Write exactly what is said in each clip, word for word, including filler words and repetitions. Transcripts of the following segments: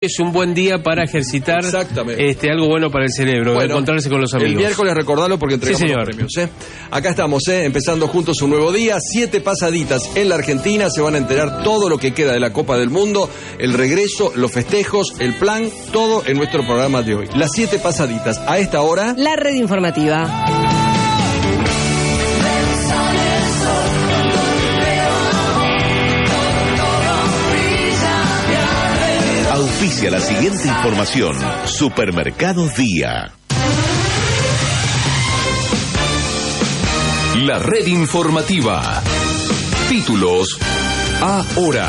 Es un buen día para ejercitar. Exactamente. Este, algo bueno para el cerebro, bueno, encontrarse con los amigos. El miércoles recordalo porque entregamos sí, los premios. ¿eh? Acá estamos, ¿eh? empezando juntos un nuevo día. Siete pasaditas en la Argentina. Se van a enterar todo lo que queda de la Copa del Mundo, el regreso, los festejos, el plan, todo en nuestro programa de hoy. Las siete pasaditas. A esta hora, la red informativa. Auspicia la siguiente información. Supermercados Día. La red informativa. Títulos ahora.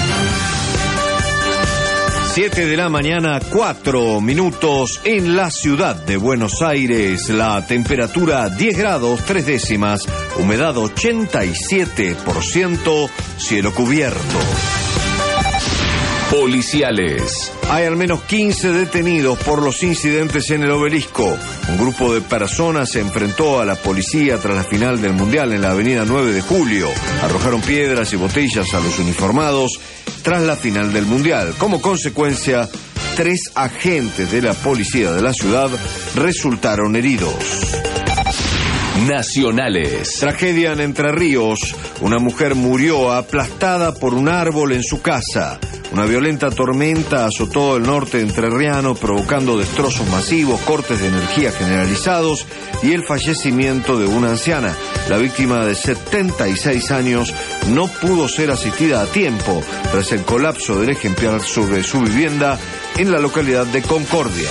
Siete de la mañana, cuatro minutos en la ciudad de Buenos Aires. La temperatura diez grados, tres décimas. Humedad ochenta y siete por ciento. Cielo cubierto. Policiales. Hay al menos quince detenidos por los incidentes en el Obelisco. Un grupo de personas se enfrentó a la policía tras la final del Mundial en la avenida nueve de julio. Arrojaron piedras y botellas a los uniformados tras la final del Mundial. Como consecuencia, tres agentes de la policía de la ciudad resultaron heridos. Nacionales. Tragedia en Entre Ríos. Una mujer murió aplastada por un árbol en su casa. Una violenta tormenta azotó el norte entrerriano, provocando destrozos masivos, cortes de energía generalizados y el fallecimiento de una anciana. La víctima de setenta y seis años no pudo ser asistida a tiempo tras el colapso del ejemplar sobre su vivienda en la localidad de Concordia.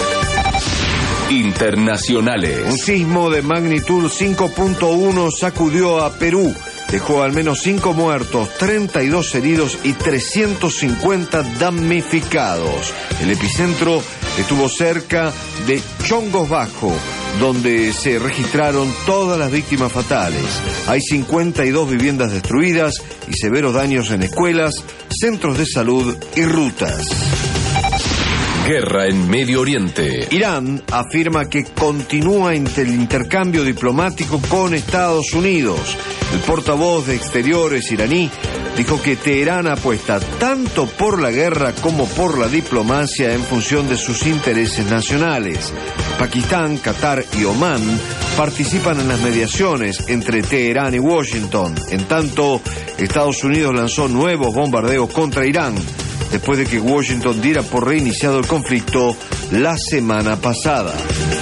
Internacionales. Un sismo de magnitud cinco punto uno sacudió a Perú. Dejó al menos cinco muertos, treinta y dos heridos y trescientos cincuenta damnificados. El epicentro estuvo cerca de Chongos Bajo, donde se registraron todas las víctimas fatales. Hay cincuenta y dos viviendas destruidas y severos daños en escuelas, centros de salud y rutas. Guerra en Medio Oriente. Irán afirma que continúa el intercambio diplomático con Estados Unidos. El portavoz de Exteriores iraní dijo que Teherán apuesta tanto por la guerra como por la diplomacia en función de sus intereses nacionales. Pakistán, Qatar y Omán participan en las mediaciones entre Teherán y Washington. En tanto, Estados Unidos lanzó nuevos bombardeos contra Irán, después de que Washington diera por reiniciado el conflicto la semana pasada.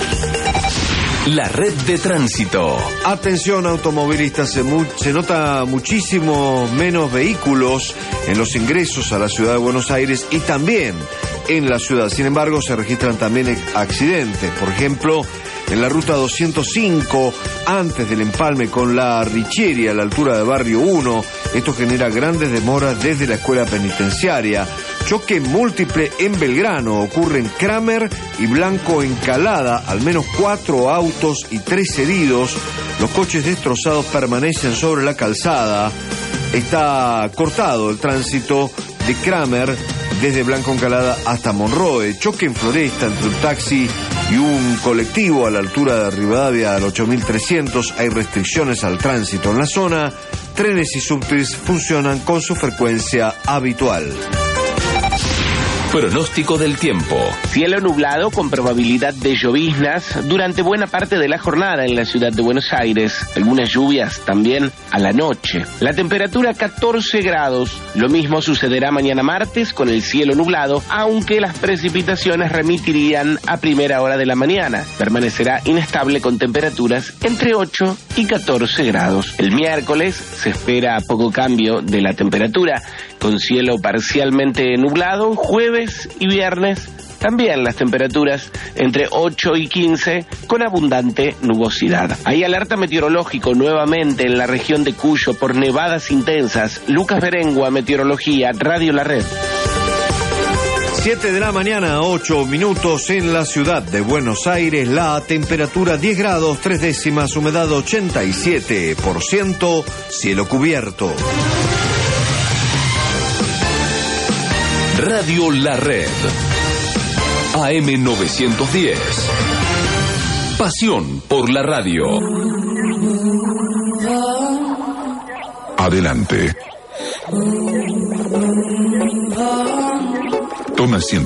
La red de tránsito. Atención automovilistas, se, mu- se nota muchísimo menos vehículos en los ingresos a la ciudad de Buenos Aires y también en la ciudad. Sin embargo, se registran también accidentes. Por ejemplo, en la ruta doscientos cinco, antes del empalme con la Richieri a la altura de Barrio uno, esto genera grandes demoras desde la escuela penitenciaria. Choque múltiple en Belgrano, ocurre en Kramer y Blanco Encalada, al menos cuatro autos y tres heridos. Los coches destrozados permanecen sobre la calzada. Está cortado el tránsito de Kramer desde Blanco Encalada hasta Monroe. Choque en Floresta entre un taxi y un colectivo a la altura de Rivadavia al ocho mil trescientos. Hay restricciones al tránsito en la zona. Trenes y subtes funcionan con su frecuencia habitual. Pronóstico del tiempo. Cielo nublado con probabilidad de lloviznas durante buena parte de la jornada en la ciudad de Buenos Aires. Algunas lluvias también a la noche. La temperatura catorce grados. Lo mismo sucederá mañana martes con el cielo nublado, aunque las precipitaciones remitirían a primera hora de la mañana. Permanecerá inestable con temperaturas entre ocho y catorce grados. El miércoles se espera poco cambio de la temperatura, con cielo parcialmente nublado. Jueves y viernes también las temperaturas entre ocho y quince con abundante nubosidad. Hay alerta meteorológico nuevamente en la región de Cuyo por nevadas intensas. Lucas Berengua, Meteorología, Radio La Red. Siete de la mañana, ocho minutos en la ciudad de Buenos Aires. La temperatura diez grados, tres décimas, humedad ochenta y siete por ciento, cielo cubierto. Radio La Red. A M novecientos diez. Pasión por la radio. Adelante. Toma asiento.